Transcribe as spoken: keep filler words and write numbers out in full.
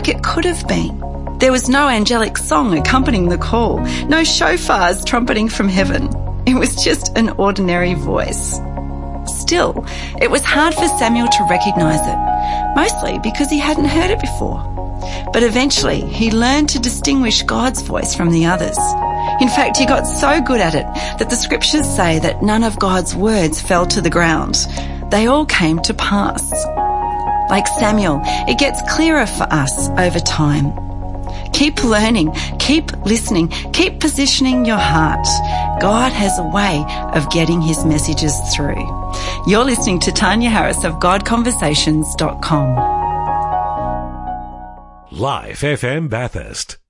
like it could have been. There was no angelic song accompanying the call, no shofars trumpeting from heaven. It was just an ordinary voice. Still, it was hard for Samuel to recognise it, mostly because he hadn't heard it before. But eventually, he learned to distinguish God's voice from the others. In fact, he got so good at it that the scriptures say that none of God's words fell to the ground. They all came to pass. Like Samuel, it gets clearer for us over time. Keep learning, keep listening, keep positioning your heart. God has a way of getting his messages through. You're listening to Tanya Harris of God Conversations dot com. Life F M Bathurst.